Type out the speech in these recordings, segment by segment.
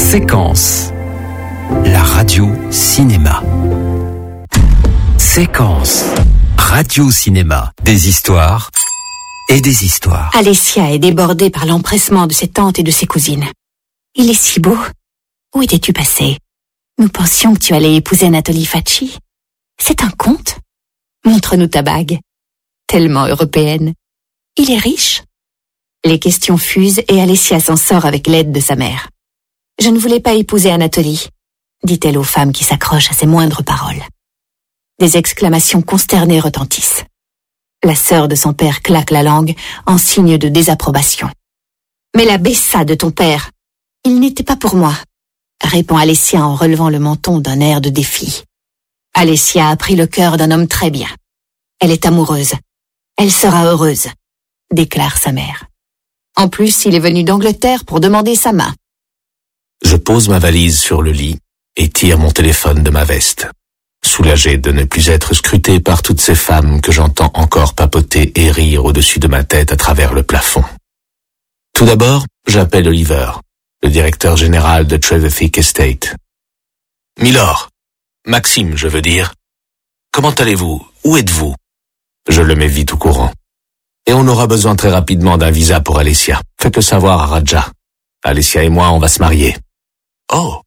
Séquence. La radio cinéma. Séquence. Radio cinéma. Des histoires et des histoires. Alessia est débordée par l'empressement de ses tantes et de ses cousines. Il est si beau. Où étais-tu passé? Nous pensions que tu allais épouser Anatoly Facci. C'est un conte? Montre-nous ta bague. Tellement européenne. Il est riche? Les questions fusent et Alessia s'en sort avec l'aide de sa mère. Je ne voulais pas épouser Anatoly, dit-elle aux femmes qui s'accrochent à ses moindres paroles. Des exclamations consternées retentissent. La sœur de son père claque la langue en signe de désapprobation. Mais la bessa de ton père, il n'était pas pour moi, répond Alessia en relevant le menton d'un air de défi. Alessia a pris le cœur d'un homme très bien. Elle est amoureuse. Elle sera heureuse, déclare sa mère. En plus, il est venu d'Angleterre pour demander sa main. Je pose ma valise sur le lit et tire mon téléphone de ma veste, soulagé de ne plus être scruté par toutes ces femmes que j'entends encore papoter et rire au-dessus de ma tête à travers le plafond. Tout d'abord, j'appelle Oliver, le directeur général de Trevithick Estate. « Milord, Maxime, je veux dire. Comment allez-vous? Où êtes-vous » Je le mets vite au courant. Et on aura besoin très rapidement d'un visa pour Alessia. Faites-le savoir à Raja. Alessia et moi, on va se marier. Oh,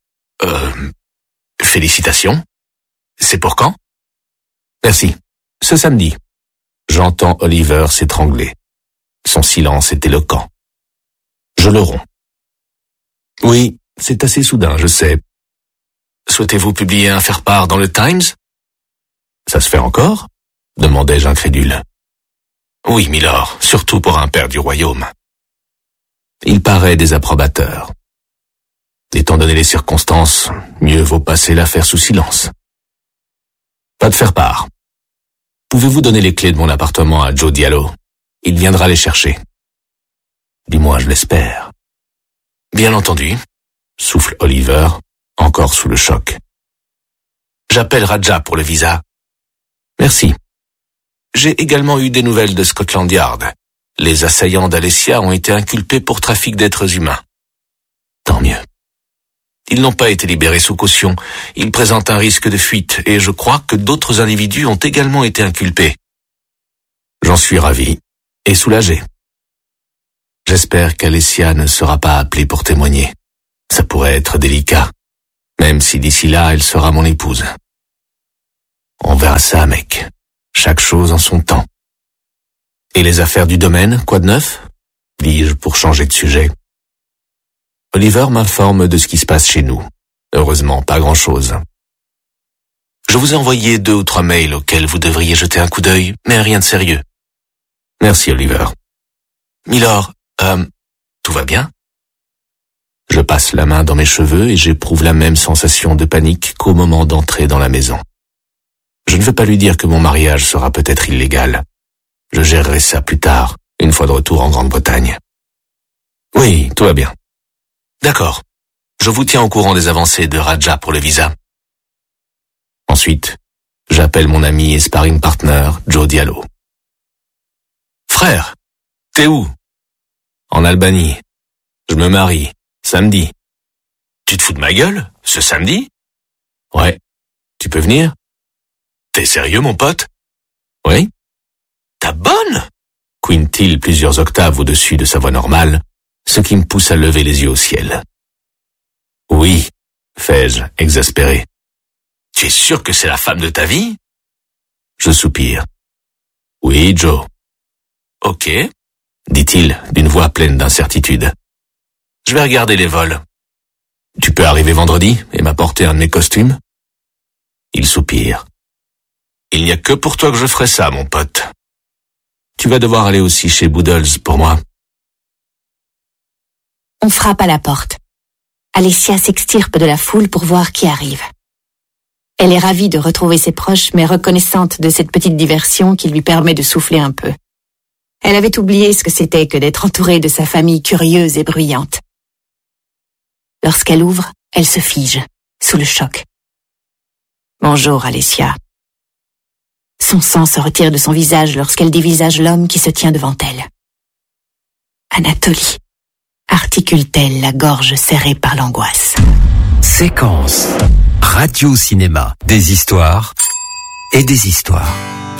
félicitations. C'est pour quand? Merci. Ce samedi. J'entends Oliver s'étrangler. Son silence est éloquent. Je le romps. Oui, c'est assez soudain, je sais. Souhaitez-vous publier un faire-part dans le Times? Ça se fait encore? Demandai-je incrédule. Oui, milord, surtout pour un père du royaume. Il paraît désapprobateur. Étant donné les circonstances, mieux vaut passer l'affaire sous silence. Pas de faire-part. Pouvez-vous donner les clés de mon appartement à Joe Diallo? Il viendra les chercher. Du moins, je l'espère. Bien entendu, souffle Oliver, encore sous le choc. J'appelle Raja pour le visa. Merci. J'ai également eu des nouvelles de Scotland Yard. Les assaillants d'Alessia ont été inculpés pour trafic d'êtres humains. Tant mieux. Ils n'ont pas été libérés sous caution. Ils présentent un risque de fuite et je crois que d'autres individus ont également été inculpés. J'en suis ravi et soulagé. J'espère qu'Alessia ne sera pas appelée pour témoigner. Ça pourrait être délicat, même si d'ici là, elle sera mon épouse. On verra ça, mec. Chaque chose en son temps. Et les affaires du domaine, quoi de neuf? Dis-je pour changer de sujet. Oliver m'informe de ce qui se passe chez nous. Heureusement, pas grand-chose. Je vous ai envoyé 2 ou 3 mails auxquels vous devriez jeter un coup d'œil, mais rien de sérieux. Merci, Oliver. Milord, tout va bien? Je passe la main dans mes cheveux et j'éprouve la même sensation de panique qu'au moment d'entrer dans la maison. Je ne veux pas lui dire que mon mariage sera peut-être illégal. Je gérerai ça plus tard, une fois de retour en Grande-Bretagne. Oui, tout va bien. D'accord. Je vous tiens au courant des avancées de Raja pour le visa. Ensuite, j'appelle mon ami et sparring partner, Joe Diallo. Frère, t'es où? En Albanie. Je me marie, samedi. Tu te fous de ma gueule? Ce samedi? Ouais. Tu peux venir? T'es sérieux, mon pote? Oui. Ta bonne? Quinte-t-il plusieurs octaves au-dessus de sa voix normale, ce qui me pousse à lever les yeux au ciel. Oui, fais-je, exaspéré. Tu es sûr que c'est la femme de ta vie? Je soupire. Oui, Joe. Ok, dit-il d'une voix pleine d'incertitude. Je vais regarder les vols. Tu peux arriver vendredi et m'apporter un de mes costumes? Il soupire. Il n'y a que pour toi que je ferai ça, mon pote. Tu vas devoir aller aussi chez Boodles pour moi. On frappe à la porte. Alessia s'extirpe de la foule pour voir qui arrive. Elle est ravie de retrouver ses proches, mais reconnaissante de cette petite diversion qui lui permet de souffler un peu. Elle avait oublié ce que c'était que d'être entourée de sa famille curieuse et bruyante. Lorsqu'elle ouvre, elle se fige, sous le choc. Bonjour, Alessia. Son sang se retire de son visage lorsqu'elle dévisage l'homme qui se tient devant elle. Anatoly, articule-t-elle, la gorge serrée par l'angoisse. Séquence. Radio-cinéma. Des histoires et des histoires.